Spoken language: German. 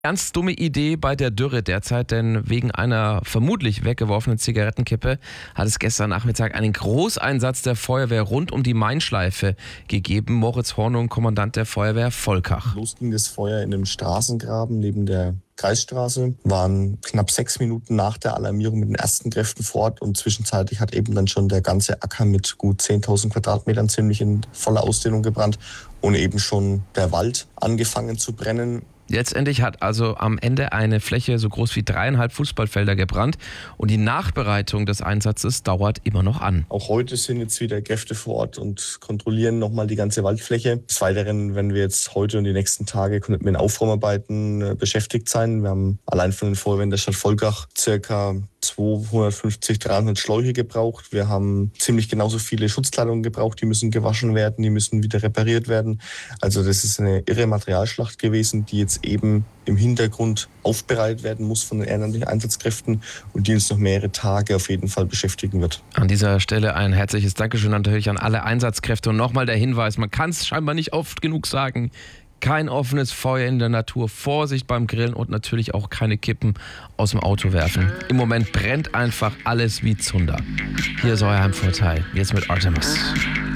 Ganz dumme Idee bei der Dürre derzeit, denn wegen einer vermutlich weggeworfenen Zigarettenkippe hat es gestern Nachmittag einen Großeinsatz der Feuerwehr rund um die Mainschleife gegeben. Moritz Hornung, Kommandant der Feuerwehr Volkach. Los ging das Feuer in einem Straßengraben neben der Kreisstraße, waren knapp 6 Minuten nach der Alarmierung mit den ersten Kräften vor Ort und zwischenzeitlich hat eben dann schon der ganze Acker mit gut 10.000 Quadratmetern ziemlich in voller Ausdehnung gebrannt und eben schon der Wald angefangen zu brennen. Letztendlich hat also am Ende eine Fläche so groß wie 3,5 Fußballfelder gebrannt und die Nachbereitung des Einsatzes dauert immer noch an. Auch heute sind jetzt wieder Kräfte vor Ort und kontrollieren nochmal die ganze Waldfläche. Des Weiteren, wenn wir jetzt heute und die nächsten Tage mit Aufräumarbeiten beschäftigt sein. Wir haben allein von den Feuerwehren der Stadt Volkach ca. 250, 300 Schläuche gebraucht. Wir haben ziemlich genauso viele Schutzkleidungen gebraucht. Die müssen gewaschen werden, die müssen wieder repariert werden. Also das ist eine irre Materialschlacht gewesen, die jetzt eben im Hintergrund aufbereitet werden muss von den ehrenamtlichen Einsatzkräften und die uns noch mehrere Tage auf jeden Fall beschäftigen wird. An dieser Stelle ein herzliches Dankeschön natürlich an alle Einsatzkräfte und nochmal der Hinweis, man kann es scheinbar nicht oft genug sagen, kein offenes Feuer in der Natur, Vorsicht beim Grillen und natürlich auch keine Kippen aus dem Auto werfen. Im Moment brennt einfach alles wie Zunder. Hier ist euer Heimvorteil, jetzt mit Artemis.